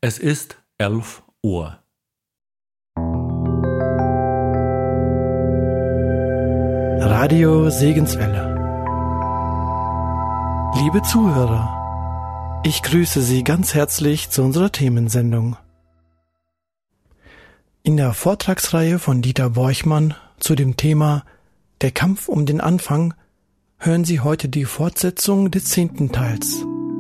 Es ist 11 Uhr. Radio Segenswelle. Liebe Zuhörer, ich grüße Sie ganz herzlich zu unserer Themensendung. In der Vortragsreihe von Dieter Borchmann zu dem Thema Der Kampf um den Anfang hören Sie heute die Fortsetzung des 10. Teils.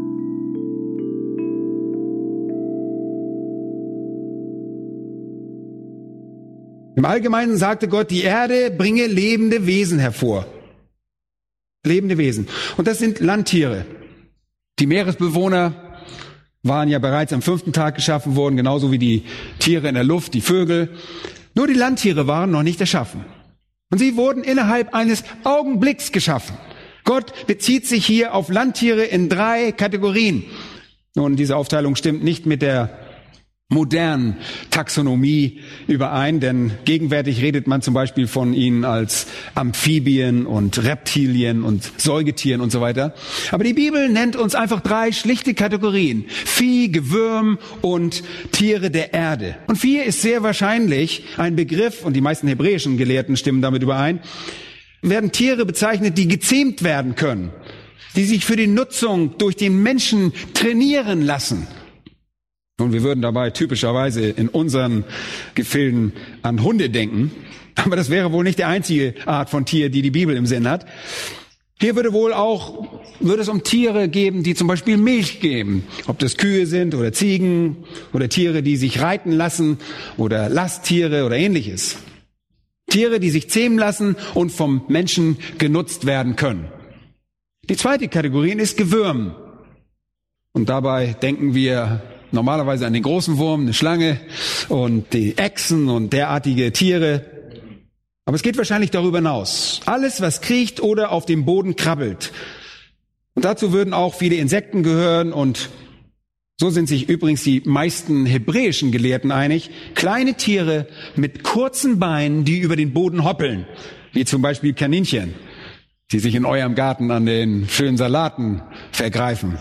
Im Allgemeinen sagte Gott, die Erde bringe lebende Wesen hervor. Lebende Wesen. Und das sind Landtiere. Die Meeresbewohner waren ja bereits am 5. Tag geschaffen worden, genauso wie die Tiere in der Luft, die Vögel. Nur die Landtiere waren noch nicht erschaffen. Und sie wurden innerhalb eines Augenblicks geschaffen. Gott bezieht sich hier auf Landtiere in 3 Kategorien. Nun, diese Aufteilung stimmt nicht mit der modernen Taxonomie überein, denn gegenwärtig redet man zum Beispiel von ihnen als Amphibien und Reptilien und Säugetieren und so weiter. Aber die Bibel nennt uns einfach 3 schlichte Kategorien: Vieh, Gewürm und Tiere der Erde. Und Vieh ist sehr wahrscheinlich ein Begriff, und die meisten hebräischen Gelehrten stimmen damit überein, werden Tiere bezeichnet, die gezähmt werden können, die sich für die Nutzung durch den Menschen trainieren lassen. Und wir würden dabei typischerweise in unseren Gefilden an Hunde denken. Aber das wäre wohl nicht die einzige Art von Tier, die die Bibel im Sinn hat. Hier würde es um Tiere geben, die zum Beispiel Milch geben. Ob das Kühe sind oder Ziegen oder Tiere, die sich reiten lassen oder Lasttiere oder ähnliches. Tiere, die sich zähmen lassen und vom Menschen genutzt werden können. Die zweite Kategorie ist Gewürm. Und dabei denken wir normalerweise an den großen Wurm, eine Schlange und die Echsen und derartige Tiere. Aber es geht wahrscheinlich darüber hinaus. Alles, was kriecht oder auf dem Boden krabbelt. Und dazu würden auch viele Insekten gehören, und so sind sich übrigens die meisten hebräischen Gelehrten einig: kleine Tiere mit kurzen Beinen, die über den Boden hoppeln, wie zum Beispiel Kaninchen, die sich in eurem Garten an den schönen Salaten vergreifen.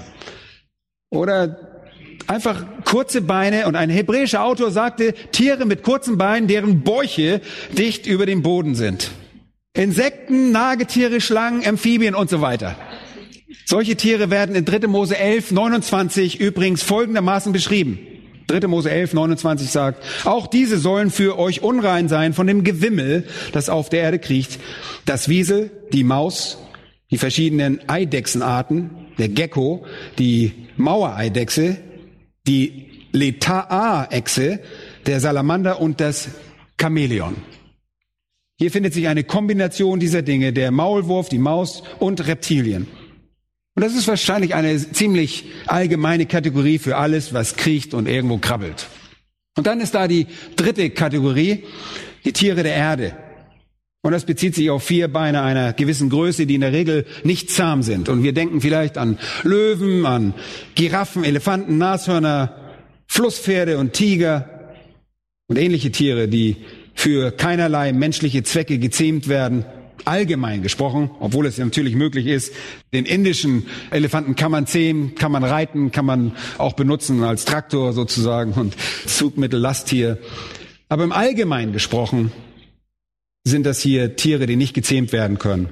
Oder einfach kurze Beine, und ein hebräischer Autor sagte, Tiere mit kurzen Beinen, deren Bäuche dicht über dem Boden sind. Insekten, Nagetiere, Schlangen, Amphibien und so weiter. Solche Tiere werden in 3. Mose 11, 29 übrigens folgendermaßen beschrieben. 3. Mose 11, 29 sagt, auch diese sollen für euch unrein sein von dem Gewimmel, das auf der Erde kriecht. Das Wiesel, die Maus, die verschiedenen Eidechsenarten, der Gecko, die Mauereidechse, die Letaa-Echse, der Salamander und das Chamäleon. Hier findet sich eine Kombination dieser Dinge, der Maulwurf, die Maus und Reptilien. Und das ist wahrscheinlich eine ziemlich allgemeine Kategorie für alles, was kriecht und irgendwo krabbelt. Und dann ist da die 3. Kategorie, die Tiere der Erde. Und das bezieht sich auf 4 Beine einer gewissen Größe, die in der Regel nicht zahm sind. Und wir denken vielleicht an Löwen, an Giraffen, Elefanten, Nashörner, Flusspferde und Tiger und ähnliche Tiere, die für keinerlei menschliche Zwecke gezähmt werden. Allgemein gesprochen, obwohl es natürlich möglich ist. Den indischen Elefanten kann man zähmen, kann man reiten, kann man auch benutzen als Traktor sozusagen und Zugmittel, Lasttier. Aber im Allgemeinen gesprochen sind das hier Tiere, die nicht gezähmt werden können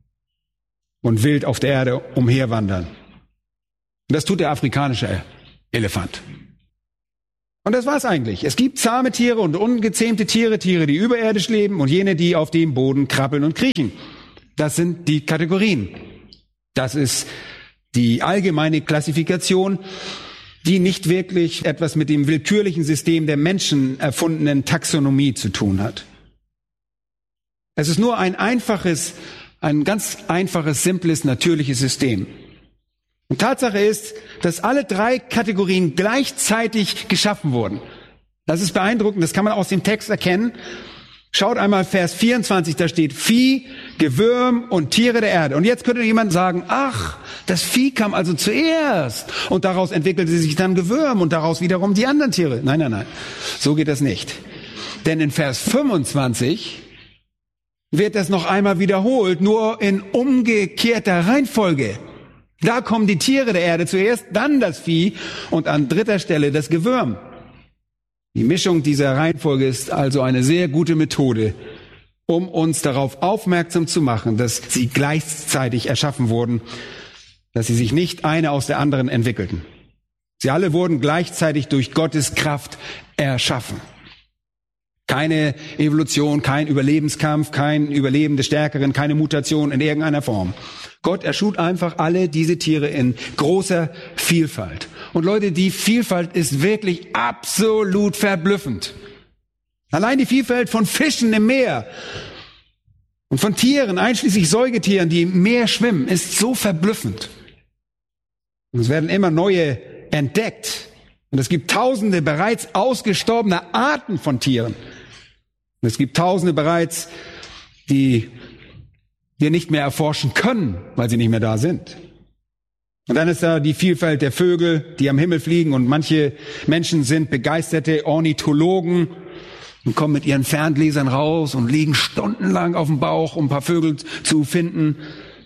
und wild auf der Erde umherwandern. Und das tut der afrikanische Elefant. Und das war's eigentlich. Es gibt zahme Tiere und ungezähmte Tiere, Tiere, die überirdisch leben, und jene, die auf dem Boden krabbeln und kriechen. Das sind die Kategorien. Das ist die allgemeine Klassifikation, die nicht wirklich etwas mit dem willkürlichen System der Menschen erfundenen Taxonomie zu tun hat. Es ist nur ein ganz einfaches, simples, natürliches System. Und Tatsache ist, dass alle 3 Kategorien gleichzeitig geschaffen wurden. Das ist beeindruckend, das kann man aus dem Text erkennen. Schaut einmal Vers 24, da steht Vieh, Gewürm und Tiere der Erde. Und jetzt könnte jemand sagen, ach, das Vieh kam also zuerst und daraus entwickelte sich dann Gewürm und daraus wiederum die anderen Tiere. Nein, so geht das nicht. Denn in Vers 25 wird das noch einmal wiederholt, nur in umgekehrter Reihenfolge. Da kommen die Tiere der Erde zuerst, dann das Vieh und an dritter Stelle das Gewürm. Die Mischung dieser Reihenfolge ist also eine sehr gute Methode, um uns darauf aufmerksam zu machen, dass sie gleichzeitig erschaffen wurden, dass sie sich nicht eine aus der anderen entwickelten. Sie alle wurden gleichzeitig durch Gottes Kraft erschaffen. Keine Evolution, kein Überlebenskampf, kein Überleben des Stärkeren, keine Mutation in irgendeiner Form. Gott erschuf einfach alle diese Tiere in großer Vielfalt. Und Leute, die Vielfalt ist wirklich absolut verblüffend. Allein die Vielfalt von Fischen im Meer und von Tieren, einschließlich Säugetieren, die im Meer schwimmen, ist so verblüffend. Und es werden immer neue entdeckt. Und es gibt tausende bereits ausgestorbene Arten von Tieren. Und es gibt tausende bereits, die wir nicht mehr erforschen können, weil sie nicht mehr da sind. Und dann ist da die Vielfalt der Vögel, die am Himmel fliegen. Und manche Menschen sind begeisterte Ornithologen und kommen mit ihren Ferngläsern raus und liegen stundenlang auf dem Bauch, um ein paar Vögel zu finden.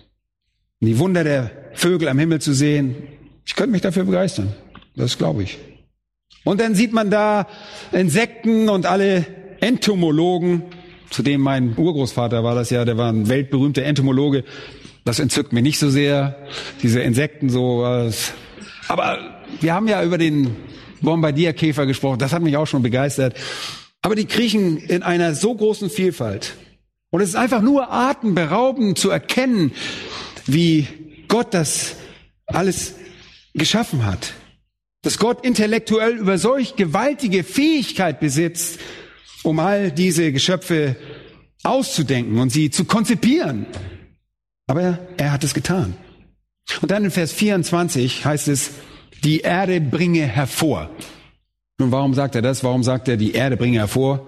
Und die Wunder der Vögel am Himmel zu sehen. Ich könnte mich dafür begeistern. Das glaube ich. Und dann sieht man da Insekten und alle Entomologen, zu dem mein Urgroßvater war das ja, der war ein weltberühmter Entomologe. Das entzückt mich nicht so sehr, diese Insekten so. Aber wir haben ja über den Bombardierkäfer gesprochen, das hat mich auch schon begeistert. Aber die kriechen in einer so großen Vielfalt. Und es ist einfach nur atemberaubend zu erkennen, wie Gott das alles geschaffen hat. Dass Gott intellektuell über solch gewaltige Fähigkeit besitzt, um all diese Geschöpfe auszudenken und sie zu konzipieren. Aber er hat es getan. Und dann in Vers 24 heißt es, die Erde bringe hervor. Nun, warum sagt er das? Warum sagt er, die Erde bringe hervor?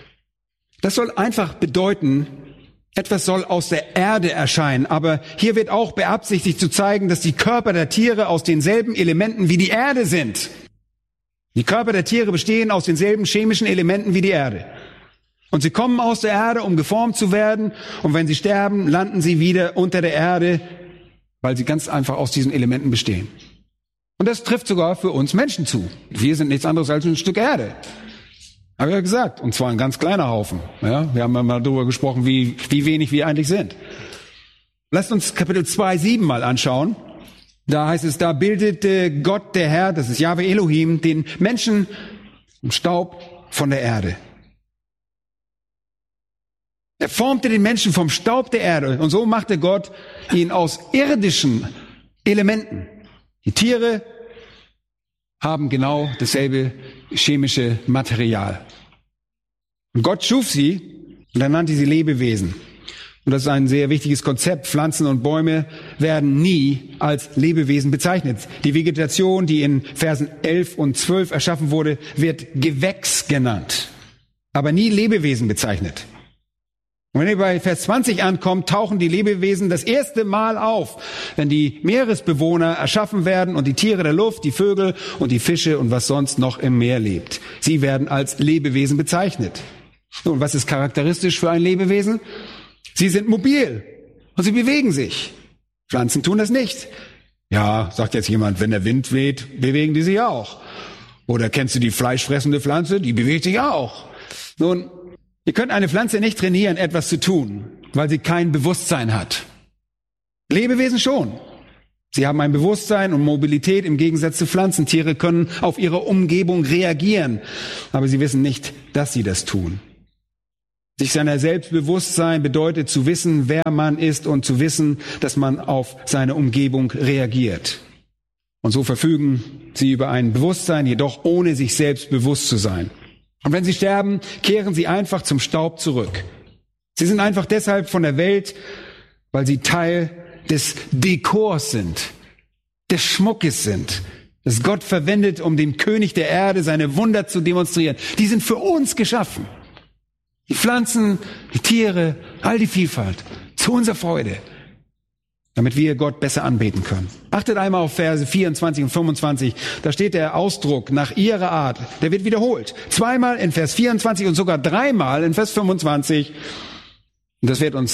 Das soll einfach bedeuten, etwas soll aus der Erde erscheinen. Aber hier wird auch beabsichtigt zu zeigen, dass die Körper der Tiere aus denselben Elementen wie die Erde sind. Die Körper der Tiere bestehen aus denselben chemischen Elementen wie die Erde. Und sie kommen aus der Erde, um geformt zu werden. Und wenn sie sterben, landen sie wieder unter der Erde, weil sie ganz einfach aus diesen Elementen bestehen. Und das trifft sogar für uns Menschen zu. Wir sind nichts anderes als ein Stück Erde. Habe ich ja gesagt. Und zwar ein ganz kleiner Haufen. Ja, wir haben ja mal darüber gesprochen, wie wenig wir eigentlich sind. Lasst uns Kapitel 2,7 mal anschauen. Da heißt es, da bildete Gott, der Herr, das ist Jahwe Elohim, den Menschen im Staub von der Erde. Er formte den Menschen vom Staub der Erde und so machte Gott ihn aus irdischen Elementen. Die Tiere haben genau dasselbe chemische Material. Und Gott schuf sie und er nannte sie Lebewesen. Und das ist ein sehr wichtiges Konzept. Pflanzen und Bäume werden nie als Lebewesen bezeichnet. Die Vegetation, die in Versen 11 und 12 erschaffen wurde, wird Gewächs genannt, aber nie Lebewesen bezeichnet. Und wenn ihr bei Vers 20 ankommt, tauchen die Lebewesen das erste Mal auf, wenn die Meeresbewohner erschaffen werden und die Tiere der Luft, die Vögel und die Fische und was sonst noch im Meer lebt. Sie werden als Lebewesen bezeichnet. Und was ist charakteristisch für ein Lebewesen? Sie sind mobil und sie bewegen sich. Pflanzen tun das nicht. Ja, sagt jetzt jemand, wenn der Wind weht, bewegen die sich auch. Oder kennst du die fleischfressende Pflanze? Die bewegt sich auch. Nun, ihr könnt eine Pflanze nicht trainieren, etwas zu tun, weil sie kein Bewusstsein hat. Lebewesen schon. Sie haben ein Bewusstsein und Mobilität im Gegensatz zu Pflanzen. Tiere können auf ihre Umgebung reagieren, aber sie wissen nicht, dass sie das tun. Sich seiner Selbstbewusstsein bedeutet zu wissen, wer man ist und zu wissen, dass man auf seine Umgebung reagiert. Und so verfügen sie über ein Bewusstsein, jedoch ohne sich selbst bewusst zu sein. Und wenn sie sterben, kehren sie einfach zum Staub zurück. Sie sind einfach deshalb von der Welt, weil sie Teil des Dekors sind, des Schmuckes sind, das Gott verwendet, um dem König der Erde seine Wunder zu demonstrieren. Die sind für uns geschaffen. Die Pflanzen, die Tiere, all die Vielfalt, zu unserer Freude, damit wir Gott besser anbeten können. Achtet einmal auf Verse 24 und 25. Da steht der Ausdruck nach ihrer Art. Der wird wiederholt. Zweimal in Vers 24 und sogar dreimal in Vers 25. Und das wird uns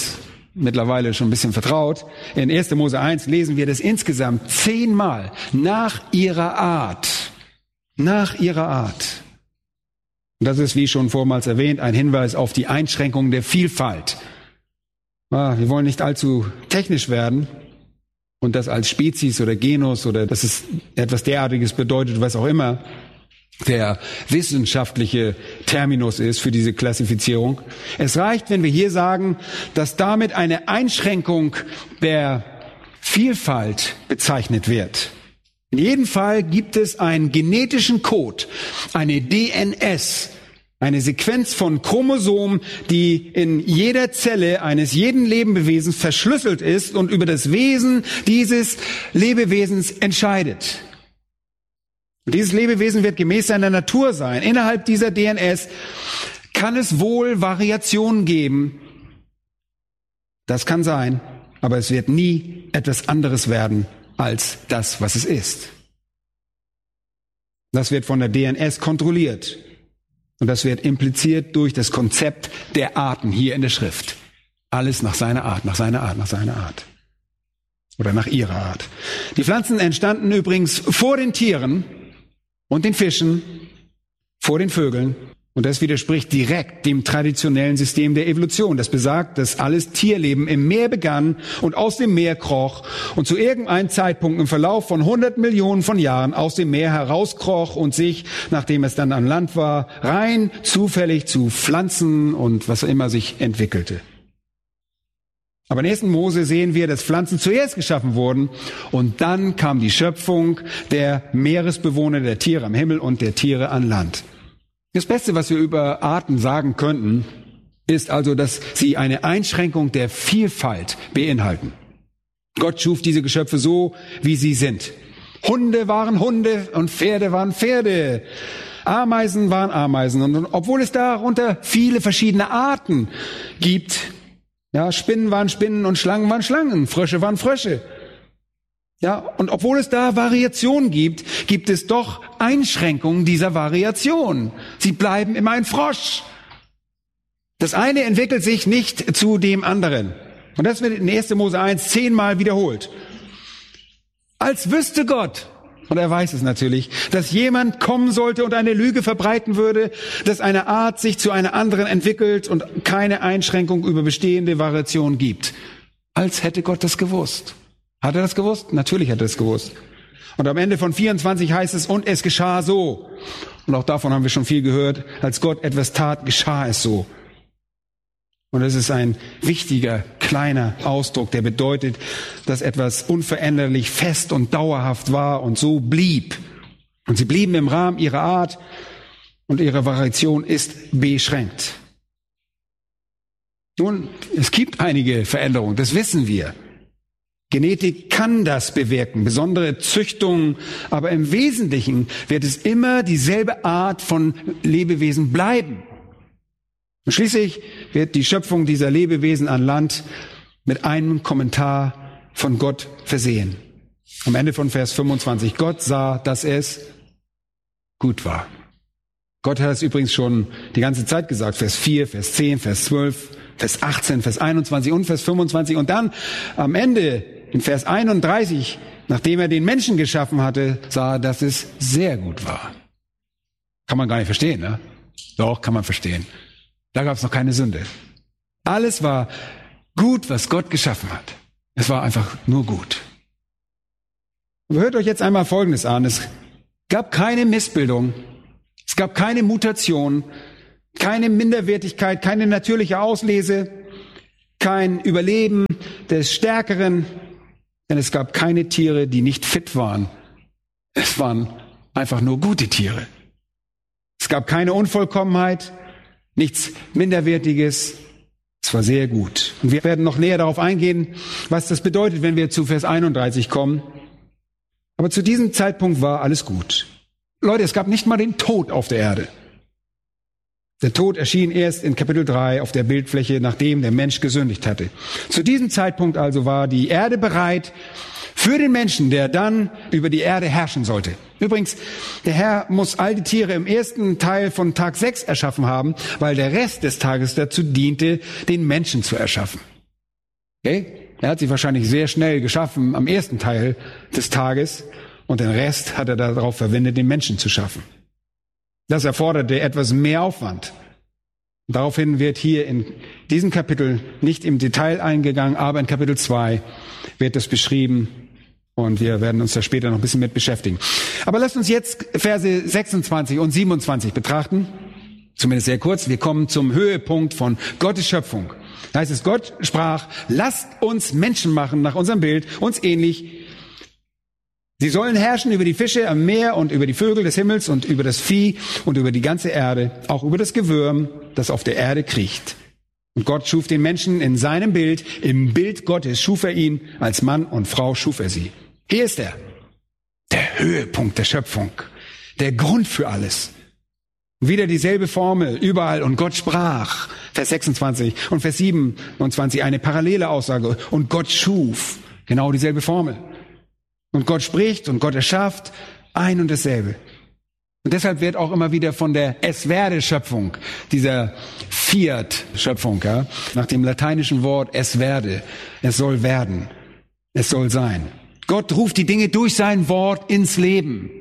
mittlerweile schon ein bisschen vertraut. In 1. Mose 1 lesen wir das insgesamt 10-mal nach ihrer Art. Nach ihrer Art. Und das ist, wie schon vormals erwähnt, ein Hinweis auf die Einschränkung der Vielfalt. Wir wollen nicht allzu technisch werden und das als Spezies oder Genus oder dass es etwas derartiges bedeutet, was auch immer der wissenschaftliche Terminus ist für diese Klassifizierung. Es reicht, wenn wir hier sagen, dass damit eine Einschränkung der Vielfalt bezeichnet wird. In jedem Fall gibt es einen genetischen Code, eine DNS, eine Sequenz von Chromosomen, die in jeder Zelle eines jeden Lebewesens verschlüsselt ist und über das Wesen dieses Lebewesens entscheidet. Und dieses Lebewesen wird gemäß seiner Natur sein. Innerhalb dieser DNS kann es wohl Variationen geben. Das kann sein, aber es wird nie etwas anderes werden als das, was es ist. Das wird von der DNS kontrolliert. Und das wird impliziert durch das Konzept der Arten hier in der Schrift. Alles nach seiner Art, nach seiner Art, nach seiner Art. Oder nach ihrer Art. Die Pflanzen entstanden übrigens vor den Tieren und den Fischen, vor den Vögeln. Und das widerspricht direkt dem traditionellen System der Evolution. Das besagt, dass alles Tierleben im Meer begann und aus dem Meer kroch und zu irgendeinem Zeitpunkt im Verlauf von 100 Millionen von Jahren aus dem Meer herauskroch und sich, nachdem es dann an Land war, rein zufällig zu Pflanzen und was immer sich entwickelte. Aber in 1. Mose sehen wir, dass Pflanzen zuerst geschaffen wurden und dann kam die Schöpfung der Meeresbewohner, der Tiere am Himmel und der Tiere an Land. Das Beste, was wir über Arten sagen könnten, ist also, dass sie eine Einschränkung der Vielfalt beinhalten. Gott schuf diese Geschöpfe so, wie sie sind. Hunde waren Hunde und Pferde waren Pferde. Ameisen waren Ameisen. Und obwohl es darunter viele verschiedene Arten gibt, ja, Spinnen waren Spinnen und Schlangen waren Schlangen, Frösche waren Frösche. Ja, und obwohl es da Variationen gibt, gibt es doch Einschränkungen dieser Variation. Sie bleiben immer ein Frosch. Das eine entwickelt sich nicht zu dem anderen. Und das wird in 1. Mose 1 10-mal wiederholt. Als wüsste Gott, und er weiß es natürlich, dass jemand kommen sollte und eine Lüge verbreiten würde, dass eine Art sich zu einer anderen entwickelt und keine Einschränkung über bestehende Variationen gibt. Als hätte Gott das gewusst. Hat er das gewusst? Natürlich hat er das gewusst. Und am Ende von 24 heißt es, und es geschah so. Und auch davon haben wir schon viel gehört. Als Gott etwas tat, geschah es so. Und es ist ein wichtiger, kleiner Ausdruck, der bedeutet, dass etwas unveränderlich fest und dauerhaft war und so blieb. Und sie blieben im Rahmen ihrer Art und ihre Variation ist beschränkt. Nun, es gibt einige Veränderungen, das wissen wir. Genetik kann das bewirken, besondere Züchtungen, aber im Wesentlichen wird es immer dieselbe Art von Lebewesen bleiben. Und schließlich wird die Schöpfung dieser Lebewesen an Land mit einem Kommentar von Gott versehen. Am Ende von Vers 25. Gott sah, dass es gut war. Gott hat es übrigens schon die ganze Zeit gesagt. Vers 4, Vers 10, Vers 12, Vers 18, Vers 21 und Vers 25. Und dann am Ende in Vers 31, nachdem er den Menschen geschaffen hatte, sah er, dass es sehr gut war. Kann man gar nicht verstehen, ne? Doch, kann man verstehen. Da gab es noch keine Sünde. Alles war gut, was Gott geschaffen hat. Es war einfach nur gut. Aber hört euch jetzt einmal Folgendes an. Es gab keine Missbildung. Es gab keine Mutation, keine Minderwertigkeit, keine natürliche Auslese, kein Überleben des Stärkeren. Denn es gab keine Tiere, die nicht fit waren. Es waren einfach nur gute Tiere. Es gab keine Unvollkommenheit, nichts Minderwertiges. Es war sehr gut. Und wir werden noch näher darauf eingehen, was das bedeutet, wenn wir zu Vers 31 kommen. Aber zu diesem Zeitpunkt war alles gut. Leute, es gab nicht mal den Tod auf der Erde. Der Tod erschien erst in Kapitel 3 auf der Bildfläche, nachdem der Mensch gesündigt hatte. Zu diesem Zeitpunkt also war die Erde bereit für den Menschen, der dann über die Erde herrschen sollte. Übrigens, der Herr muss all die Tiere im ersten Teil von Tag 6 erschaffen haben, weil der Rest des Tages dazu diente, den Menschen zu erschaffen. Okay? Er hat sie wahrscheinlich sehr schnell geschaffen am ersten Teil des Tages und den Rest hat er darauf verwendet, den Menschen zu schaffen. Das erforderte etwas mehr Aufwand. Daraufhin wird hier in diesem Kapitel nicht im Detail eingegangen, aber in Kapitel 2 wird das beschrieben und wir werden uns da später noch ein bisschen mit beschäftigen. Aber lasst uns jetzt Verse 26 und 27 betrachten, zumindest sehr kurz. Wir kommen zum Höhepunkt von Gottes Schöpfung. Da heißt es, Gott sprach, lasst uns Menschen machen nach unserem Bild, uns ähnlich. Sie sollen herrschen über die Fische am Meer und über die Vögel des Himmels und über das Vieh und über die ganze Erde, auch über das Gewürm, das auf der Erde kriecht. Und Gott schuf den Menschen in seinem Bild, im Bild Gottes schuf er ihn, als Mann und Frau schuf er sie. Hier ist er, der Höhepunkt der Schöpfung, der Grund für alles. Wieder dieselbe Formel, überall, und Gott sprach, Vers 26 und Vers 27, eine parallele Aussage, und Gott schuf, genau dieselbe Formel. Und Gott spricht und Gott erschafft, ein und dasselbe. Und deshalb wird auch immer wieder von der Es-Werde-Schöpfung, dieser Fiat-Schöpfung, ja, nach dem lateinischen Wort es werde, es soll werden, es soll sein. Gott ruft die Dinge durch sein Wort ins Leben.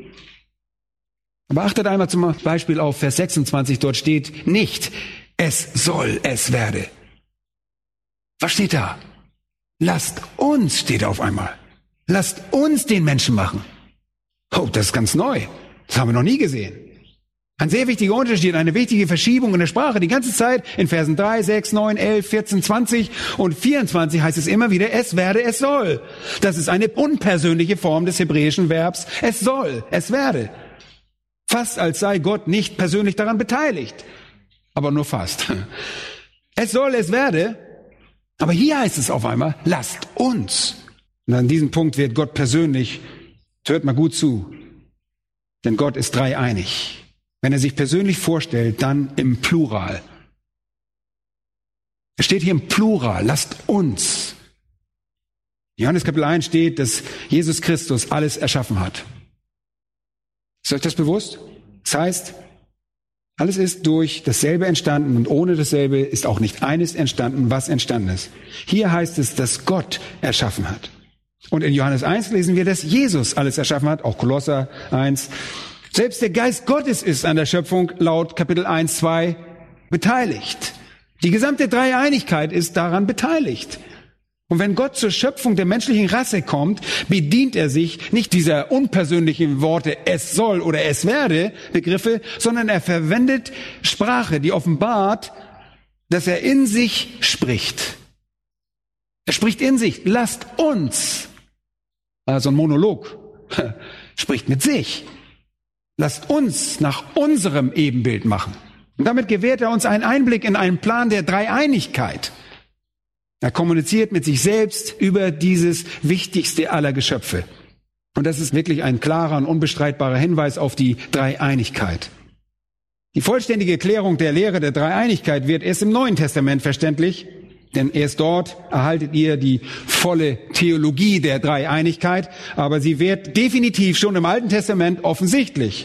Aber achtet einmal zum Beispiel auf Vers 26, dort steht nicht, es soll, es werde. Was steht da? Lasst uns, steht auf einmal. Lasst uns den Menschen machen. Oh, das ist ganz neu. Das haben wir noch nie gesehen. Ein sehr wichtiger Unterschied, eine wichtige Verschiebung in der Sprache. Die ganze Zeit in Versen 3, 6, 9, 11, 14, 20 und 24 heißt es immer wieder, es werde, es soll. Das ist eine unpersönliche Form des hebräischen Verbs, es soll, es werde. Fast als sei Gott nicht persönlich daran beteiligt. Aber nur fast. Es soll, es werde. Aber hier heißt es auf einmal, lasst uns. Und an diesem Punkt wird Gott persönlich, hört mal gut zu, denn Gott ist dreieinig. Wenn er sich persönlich vorstellt, dann im Plural. Es steht hier im Plural, lasst uns. In Johannes Kapitel 1 steht, dass Jesus Christus alles erschaffen hat. Ist euch das bewusst? Das heißt, alles ist durch dasselbe entstanden und ohne dasselbe ist auch nicht eines entstanden, was entstanden ist. Hier heißt es, dass Gott erschaffen hat. Und in Johannes 1 lesen wir, dass Jesus alles erschaffen hat, auch Kolosser 1. Selbst der Geist Gottes ist an der Schöpfung laut Kapitel 1, 2 beteiligt. Die gesamte Dreieinigkeit ist daran beteiligt. Und wenn Gott zur Schöpfung der menschlichen Rasse kommt, bedient er sich nicht dieser unpersönlichen Worte es soll oder es werde Begriffe, sondern er verwendet Sprache, die offenbart, dass er in sich spricht. Er spricht in sich, lasst uns. Also ein Monolog, spricht mit sich. Lasst uns nach unserem Ebenbild machen. Und damit gewährt er uns einen Einblick in einen Plan der Dreieinigkeit. Er kommuniziert mit sich selbst über dieses wichtigste aller Geschöpfe. Und das ist wirklich ein klarer und unbestreitbarer Hinweis auf die Dreieinigkeit. Die vollständige Klärung der Lehre der Dreieinigkeit wird erst im Neuen Testament verständlich, denn erst dort erhaltet ihr die volle Theologie der Dreieinigkeit, aber sie wird definitiv schon im Alten Testament offensichtlich.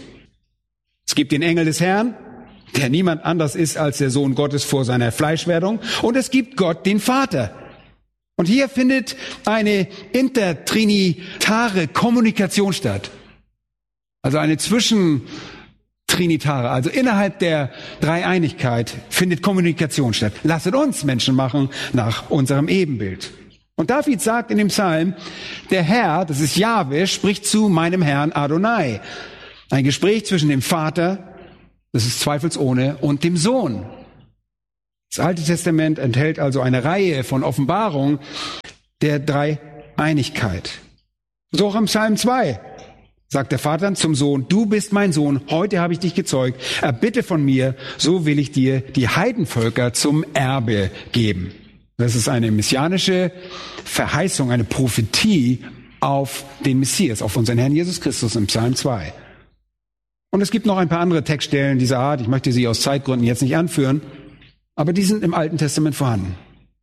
Es gibt den Engel des Herrn, der niemand anders ist als der Sohn Gottes vor seiner Fleischwerdung. Und es gibt Gott, den Vater. Und hier findet eine intertrinitare Kommunikation statt. Also eine zwischentrinitare, also innerhalb der Dreieinigkeit findet Kommunikation statt. Lasset uns Menschen machen nach unserem Ebenbild. Und David sagt in dem Psalm, der Herr, das ist Jahwe, spricht zu meinem Herrn Adonai. Ein Gespräch zwischen dem Vater, das ist zweifelsohne, und dem Sohn. Das Alte Testament enthält also eine Reihe von Offenbarungen der Dreieinigkeit. So auch im Psalm 2 sagt der Vater zum Sohn, du bist mein Sohn, heute habe ich dich gezeugt, erbitte von mir, so will ich dir die Heidenvölker zum Erbe geben. Das ist eine messianische Verheißung, eine Prophetie auf den Messias, auf unseren Herrn Jesus Christus im Psalm 2. Und es gibt noch ein paar andere Textstellen dieser Art. Ich möchte sie aus Zeitgründen jetzt nicht anführen, aber die sind im Alten Testament vorhanden.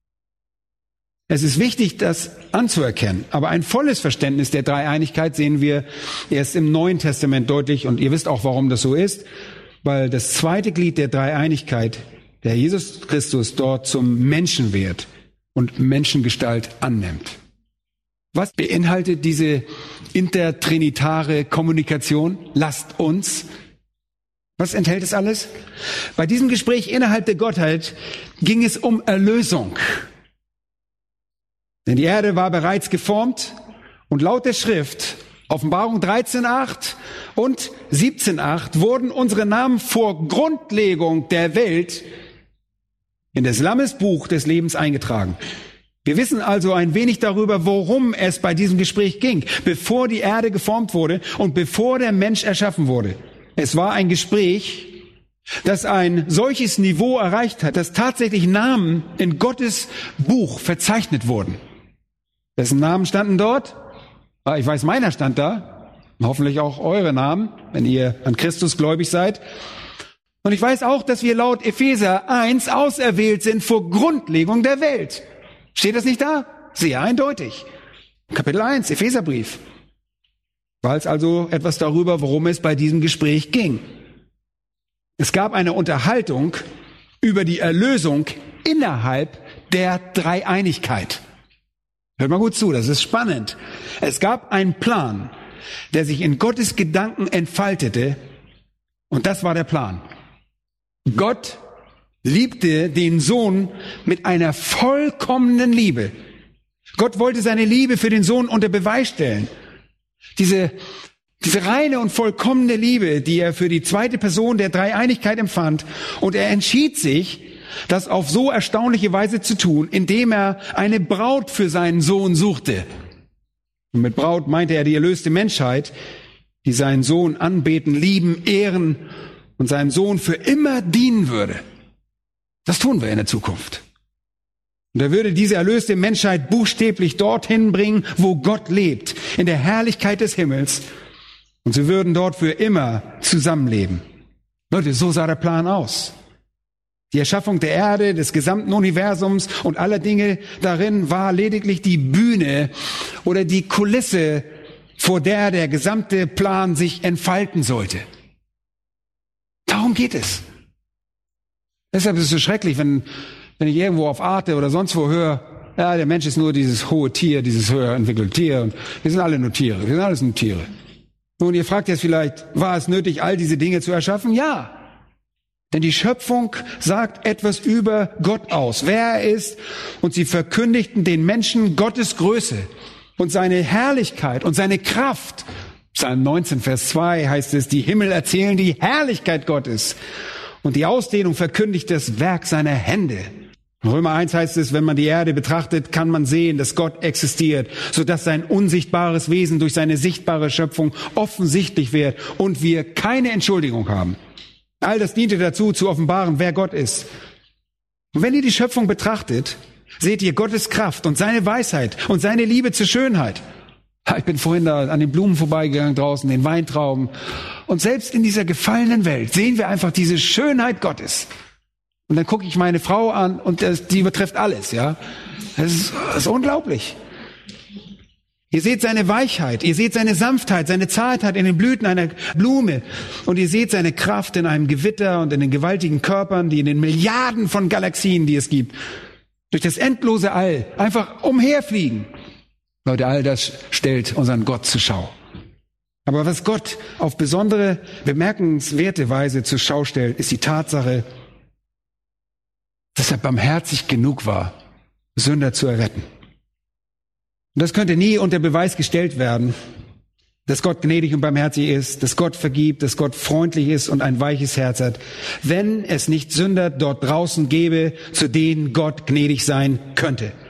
Es ist wichtig, das anzuerkennen, aber ein volles Verständnis der Dreieinigkeit sehen wir erst im Neuen Testament deutlich. Und ihr wisst auch, warum das so ist, weil das zweite Glied der Dreieinigkeit, der Jesus Christus, dort zum Menschen wird. und Menschengestalt annimmt. Was beinhaltet diese intertrinitare Kommunikation? Lasst uns. Was enthält es alles? Bei diesem Gespräch innerhalb der Gottheit ging es um Erlösung. Denn die Erde war bereits geformt und laut der Schrift, Offenbarung 13,8 und 17,8, wurden unsere Namen vor Grundlegung der Welt in des Lammes Buch des Lebens eingetragen. Wir wissen also ein wenig darüber, worum es bei diesem Gespräch ging, bevor die Erde geformt wurde und bevor der Mensch erschaffen wurde. Es war ein Gespräch, das ein solches Niveau erreicht hat, dass tatsächlich Namen in Gottes Buch verzeichnet wurden. Wessen Namen standen dort? Ich weiß, meiner stand da. Hoffentlich auch eure Namen, wenn ihr an Christus gläubig seid. Und ich weiß auch, dass wir laut Epheser 1 auserwählt sind vor Grundlegung der Welt. Steht das nicht da? Sehr eindeutig. Kapitel 1, Epheserbrief. Weiß also etwas darüber, worum es bei diesem Gespräch ging. Es gab eine Unterhaltung über die Erlösung innerhalb der Dreieinigkeit. Hört mal gut zu, das ist spannend. Es gab einen Plan, der sich in Gottes Gedanken entfaltete, und das war der Plan. Gott liebte den Sohn mit einer vollkommenen Liebe. Gott wollte seine Liebe für den Sohn unter Beweis stellen. Diese reine und vollkommene Liebe, die er für die zweite Person der Dreieinigkeit empfand, und er entschied sich, das auf so erstaunliche Weise zu tun, indem er eine Braut für seinen Sohn suchte. Und mit Braut meinte er die erlöste Menschheit, die seinen Sohn anbeten, lieben, ehren und seinem Sohn für immer dienen würde. Das tun wir in der Zukunft. Und er würde diese erlöste Menschheit buchstäblich dorthin bringen, wo Gott lebt, in der Herrlichkeit des Himmels. Und sie würden dort für immer zusammenleben. Leute, so sah der Plan aus. Die Erschaffung der Erde, des gesamten Universums und aller Dinge darin war lediglich die Bühne oder die Kulisse, vor der der gesamte Plan sich entfalten sollte. Darum geht es. Deshalb ist es so schrecklich, wenn ich irgendwo auf Arte oder sonst wo höre, ja, der Mensch ist nur dieses hohe Tier, dieses höher entwickelte Tier, und wir sind alle nur Tiere, wir sind alles nur Tiere. Und ihr fragt jetzt vielleicht, war es nötig, all diese Dinge zu erschaffen? Ja. Denn die Schöpfung sagt etwas über Gott aus, wer er ist, und sie verkündigten den Menschen Gottes Größe und seine Herrlichkeit und seine Kraft. Psalm 19, Vers 2 heißt es, die Himmel erzählen die Herrlichkeit Gottes und die Ausdehnung verkündigt das Werk seiner Hände. In Römer 1 heißt es, wenn man die Erde betrachtet, kann man sehen, dass Gott existiert, sodass sein unsichtbares Wesen durch seine sichtbare Schöpfung offensichtlich wird und wir keine Entschuldigung haben. All das diente dazu, zu offenbaren, wer Gott ist. Und wenn ihr die Schöpfung betrachtet, seht ihr Gottes Kraft und seine Weisheit und seine Liebe zur Schönheit. Ich bin vorhin da an den Blumen vorbeigegangen draußen, den Weintrauben. Und selbst in dieser gefallenen Welt sehen wir einfach diese Schönheit Gottes. Und dann gucke ich meine Frau an und die betrifft alles, ja. Das ist unglaublich. Ihr seht seine Weichheit, ihr seht seine Sanftheit, seine Zartheit in den Blüten einer Blume. Und ihr seht seine Kraft in einem Gewitter und in den gewaltigen Körpern, die in den Milliarden von Galaxien, die es gibt, durch das endlose All einfach umherfliegen. Leute, all das stellt unseren Gott zur Schau. Aber was Gott auf besondere, bemerkenswerte Weise zur Schau stellt, ist die Tatsache, dass er barmherzig genug war, Sünder zu erretten. Und das könnte nie unter Beweis gestellt werden, dass Gott gnädig und barmherzig ist, dass Gott vergibt, dass Gott freundlich ist und ein weiches Herz hat, wenn es nicht Sünder dort draußen gäbe, zu denen Gott gnädig sein könnte.